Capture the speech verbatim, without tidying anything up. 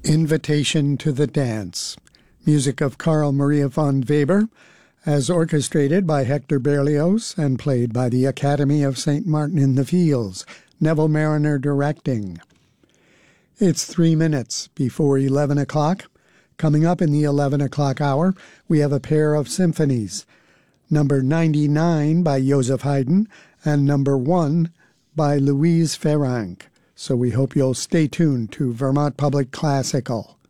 Invitation to the Dance, music of Carl Maria von Weber, as orchestrated by Hector Berlioz and played by the Academy of Saint Martin in the Fields, Neville Mariner directing. It's three minutes before eleven o'clock. Coming up in the eleven o'clock hour, we have a pair of symphonies, number ninety-nine by Joseph Haydn and number one by Louise Ferranc. So we hope you'll stay tuned to Vermont Public Classical.